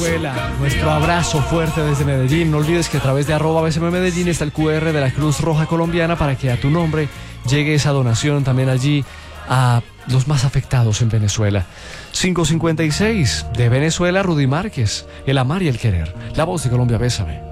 Nuestro abrazo fuerte desde Medellín. No olvides que a través de @BCM Medellín está el QR de la Cruz Roja Colombiana para que a tu nombre llegue esa donación también allí a los más afectados en Venezuela. 5:56 de Venezuela, Rudy Márquez, El amar y el querer. La voz de Colombia, bésame.